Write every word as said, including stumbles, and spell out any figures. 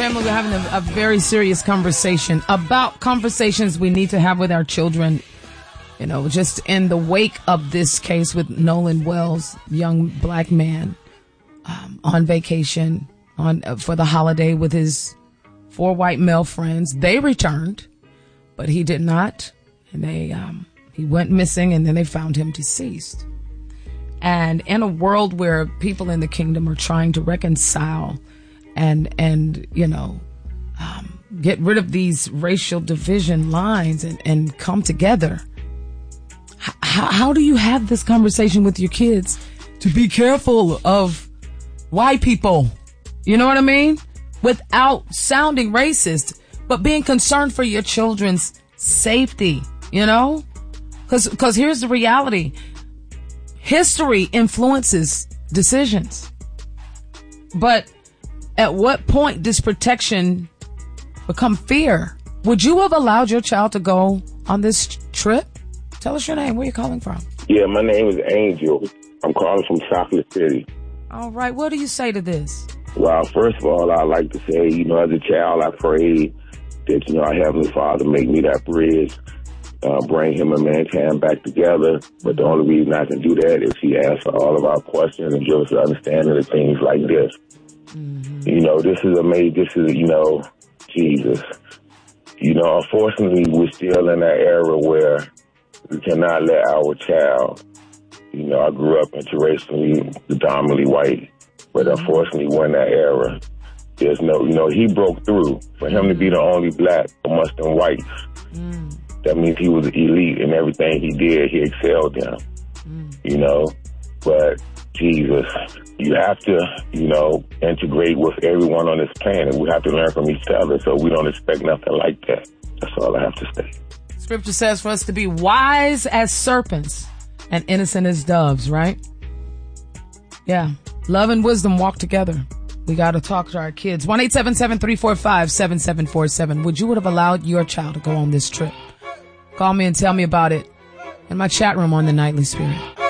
family, we're having a, a very serious conversation about conversations we need to have with our children. You know, just in the wake of this case with Nolan Wells, young black man, um, on vacation on uh, for the holiday with his four white male friends. They returned, but he did not, and they um, he went missing, and then they found him deceased. And in a world where people in the kingdom are trying to reconcile and and you know um, get rid of these racial division lines and, and come together. How, how do you have this conversation with your kids to be careful of white people? You know what I mean? Without sounding racist, but being concerned for your children's safety, you know? Cause, cause here's the reality. History influences decisions. But at what point does protection become fear? Would you have allowed your child to go on this trip? Tell us your name. Where are you calling from? Yeah, my name is Angel. I'm calling from Chocolate City. All right. What do you say to this? Well, first of all, I'd like to say, you know, as a child, I prayed that, you know, our Heavenly Father make me that bridge, uh, bring him and mankind back together. But the only reason I can do that is he asks all of our questions and give us an understanding of things like this. Mm-hmm. You know, this is a major, this is, you know, Jesus. You know, unfortunately, we're still in that era where we cannot let our child, you know, I grew up interracially, predominantly white, but unfortunately we're in that era. There's no, you know, he broke through. For him to be the only black amongst them whites, mm. that means he was elite in everything he did. He excelled in, mm. you know, but Jesus, you have to, you know, integrate with everyone on this planet. We have to learn from each other, so we don't expect nothing like that. That's all I have to say. Scripture says for us to be wise as serpents and innocent as doves, right? Yeah. Love and wisdom walk together. We got to talk to our kids. one eight seven seven, three four five, seven seven four seven. Would you would have allowed your child to go on this trip? Call me and tell me about it in my chat room on The Nightly Spirit.